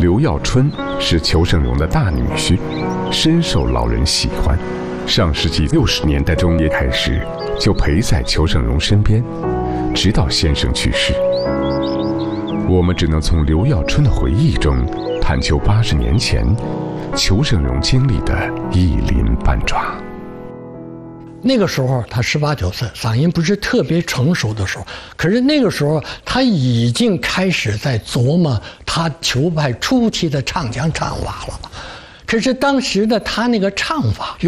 刘耀春是裘盛戎的大女婿，深受老人喜欢。上世纪60年代中叶开始，就陪在裘盛戎身边，直到先生去世。我们只能从刘耀春的回忆中探究80年前裘盛戎经历的一鳞半爪。 那个时候他18、19岁，嗓音不是特别成熟的时候，可是那个时候他已经开始在琢磨他裘派初期的唱腔唱法了。可是当时的他那个唱法